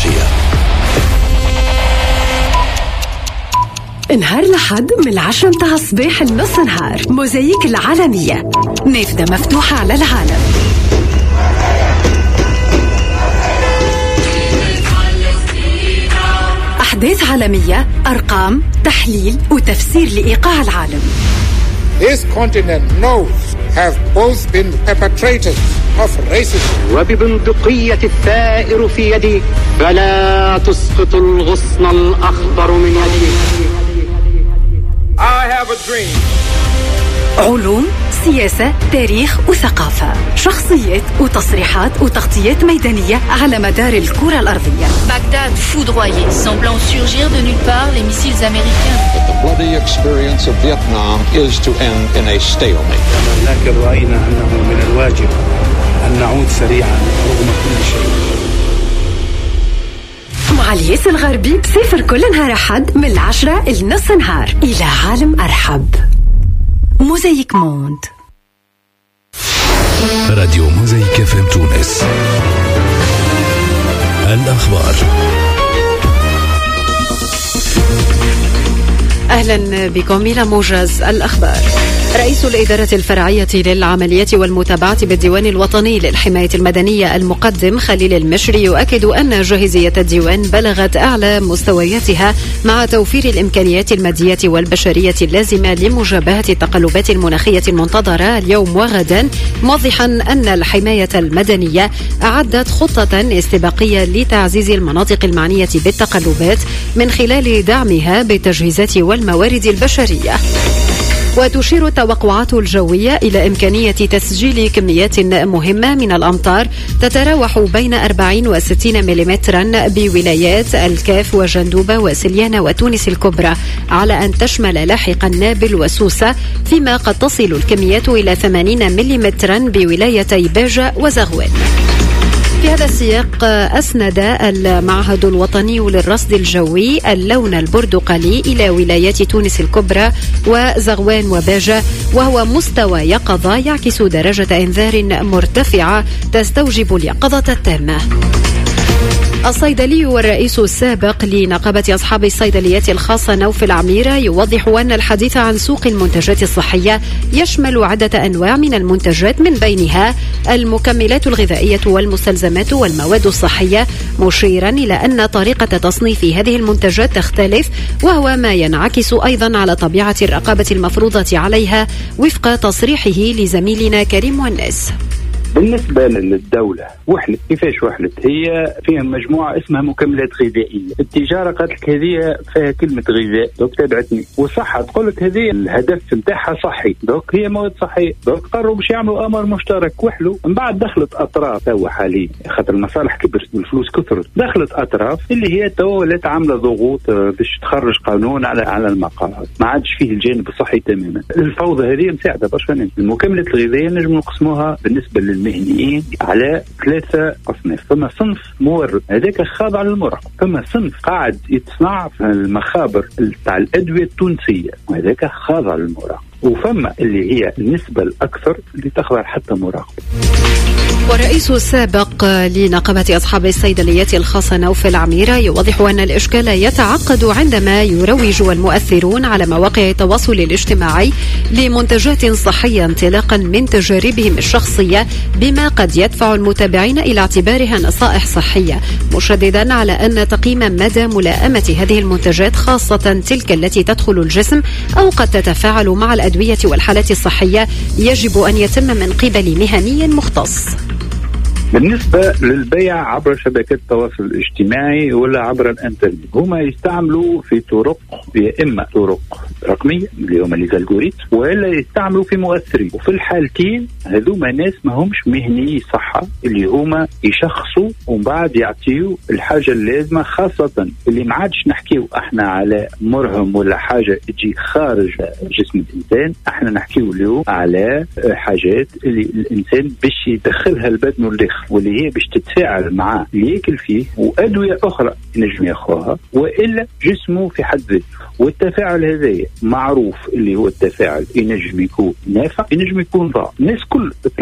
العشية. نهار لحد من 10 متاع الصباح لنص نهار، موزايك العالمية، نافذة مفتوحة على العالم. أحداث عالمية، أرقام، تحليل وتفسير لإيقاع العالم. This continent knows have both been perpetrators of racism. وببندقية الثائر في يدي فلا تسقط الغصن الأخضر من يدي. I have a dream. علوم، سياسة، تاريخ وثقافة، شخصيات وتصريحات وتغطيات ميدانية على مدار الكرة الأرضية. Bagdad foudroyé, semblant surgir de nulle part les missiles américains. The bloody experience of Vietnam is to end in a stalemate. لكن رأينا أنه من الواجب أن نعود سريعا رغم كل شيء. مع الياس الغربي بسافر كل نهار أحد من 10 لنص نهار إلى عالم أرحب. موزايك موند. راديو موزايك FM تونس. الأخبار. أهلا بكم إلى موجز الأخبار. رئيس الإدارة الفرعية للعمليات والمتابعة بالديوان الوطني للحماية المدنية المقدم خليل المشري يؤكد أن جاهزية الديوان بلغت أعلى مستوياتها مع توفير الإمكانيات المادية والبشرية اللازمة لمجابهة التقلبات المناخية المنتظرة اليوم وغدا، موضحا أن الحماية المدنية أعدت خطة استباقية لتعزيز المناطق المعنية بالتقلبات من خلال دعمها بالتجهيزات والموارد البشرية. وتشير التوقعات الجوية إلى إمكانية تسجيل كميات مهمة من الأمطار تتراوح بين 40 و60 ملم بولايات الكاف وجندوبة وسليانة وتونس الكبرى، على أن تشمل لاحقا نابل وسوسة، فيما قد تصل الكميات إلى 80 ملم بولايتي باجة وزغوان. في هذا السياق أسند المعهد الوطني للرصد الجوي اللون البرتقالي إلى ولايات تونس الكبرى وزغوان وباجة، وهو مستوى يقظة يعكس درجة إنذار مرتفعة تستوجب اليقظة التامة. الصيدلي والرئيس السابق لنقابة أصحاب الصيدليات الخاصة نوف العميرة يوضح أن الحديث عن سوق المنتجات الصحية يشمل عدة أنواع من المنتجات، من بينها المكملات الغذائية والمستلزمات والمواد الصحية، مشيرا إلى أن طريقة تصنيف هذه المنتجات تختلف، وهو ما ينعكس أيضا على طبيعة الرقابة المفروضة عليها وفق تصريحه لزميلنا كريم والناس. بالنسبة للدولة وحلت كيفاش وحلت؟ هي فيها مجموعة اسمها مكملات غذائية. التجارة قالت لك هذه فيها كلمة غذاء، دوك تابعتني. والصحة تقول لك هذه الهدف نتاعها صحي، دوك هي مواد صحية، دوك قرروا باش يعملوا أمر مشترك وحلو. من بعد دخلت أطراف توا حاليا خاطر المصالح كبرت والفلوس كثرت، دخلت أطراف اللي هي توا ولات عاملة ضغوط باش تخرج قانون على المقاعد، ما عادش فيه الجانب الصحي تماما. الفوضى هذه مساعدة برشا. المكملات الغذائية نجم نقسموها بالنسبة للمهنيين على 3 أصناف. ثم صنف مورد هذاك خاضع للمراقبة، ثم صنف قاعد يتصنع في المخابر تاع الأدوية التونسية وهذاك خاضع للمراقبة، وفما اللي هي النسبة الأكثر اللي تخضع حتى مراقبة. والرئيس السابق لنقابة أصحاب الصيدليات الخاصة نوف العميرة يوضح أن الإشكال يتعقد عندما يروج المؤثرون على مواقع التواصل الاجتماعي لمنتجات صحية انطلاقا من تجاربهم الشخصية، بما قد يدفع المتابعين إلى اعتبارها نصائح صحية، مشددا على أن تقييم مدى ملائمة هذه المنتجات، خاصة تلك التي تدخل الجسم أو قد تتفاعل مع الأدوية والحالات الصحية، يجب أن يتم من قبل مهني مختص. بالنسبة للبيع عبر شبكات التواصل الاجتماعي ولا عبر الانترنت، هما يستعملوا في طرق، يا إما طرق رقمية اللي هما الالغوريثم، ولا يستعملوا في مؤثرين. وفي الحالتين هذوما ناس ما همش مهنيي صحة، اللي هما يشخصوا ومن بعد يعطيوا الحاجة اللازمة، خاصة اللي ما عادش نحكيو احنا على مرهم ولا حاجة تجي خارج جسم الإنسان، احنا نحكيو اليوم على حاجات اللي الإنسان باش يدخلها البدن والداخل، واللي هي باش تتفاعل مع اللي ياكل فيه وأدوية أخرى ينجم ياخوها، وإلا جسمه في حد ذاته. والتفاعل هذا معروف اللي هو التفاعل ينجم يكون نافع ينجم يكون ضار. الناس كل